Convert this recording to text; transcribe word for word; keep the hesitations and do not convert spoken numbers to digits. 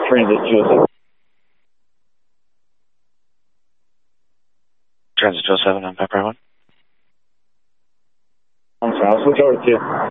Transit Joseph. Transit Joseph, I'm Pepper one. I'm sorry, I'll switch over to you.